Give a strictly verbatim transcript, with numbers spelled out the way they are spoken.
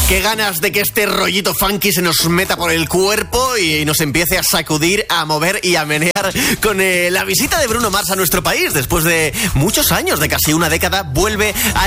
Qué ganas de que este rollito funky se nos meta por el cuerpo y nos empiece a sacudir, a mover y a menear con eh, la visita de Bruno Mars a nuestro país. Después de muchos años, de casi una década, vuelve a